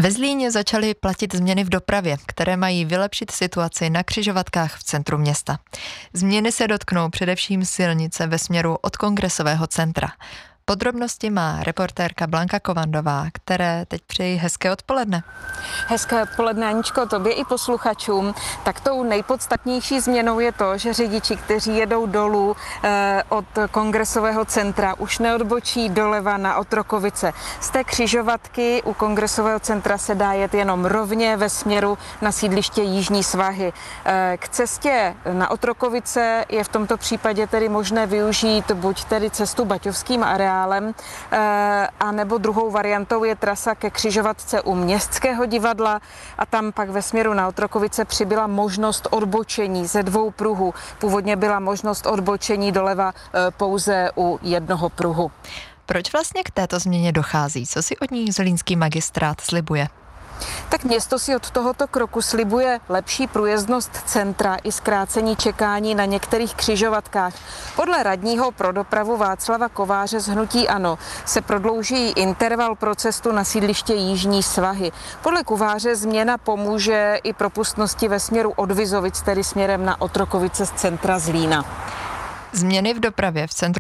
Ve Zlíně začaly platit změny v dopravě, které mají vylepšit situaci na křižovatkách v centru města. Změny se dotknou především silnice ve směru od Kongresového centra. Podrobnosti má reportérka Blanka Kovandová, které teď přeji hezké odpoledne. Hezké odpoledne, Aničko, tobě i posluchačům. Tak tou nejpodstatnější změnou je to, že řidiči, kteří jedou dolů od Kongresového centra, už neodbočí doleva na Otrokovice. Z té křižovatky u Kongresového centra se dá jet jenom rovně ve směru na sídliště Jižní Svahy. K cestě na Otrokovice je v tomto případě tedy možné využít buď tedy cestu Baťovským areálem, a nebo druhou variantou je trasa ke křižovatce u Městského divadla a tam pak ve směru na Otrokovice přibyla možnost odbočení ze dvou pruhů. Původně byla možnost odbočení doleva pouze u jednoho pruhu. Proč vlastně k této změně dochází? Co si od ní zlínský magistrát slibuje? Tak město si od tohoto kroku slibuje lepší průjezdnost centra i zkrácení čekání na některých křižovatkách. Podle radního pro dopravu Václava Kováře z hnutí ANO se prodlouží interval pro cestu na sídliště Jižní Svahy. Podle Kováře změna pomůže i propustnosti ve směru od Vizovic, tedy směrem na Otrokovice z centra Zlína. Změny v dopravě v centru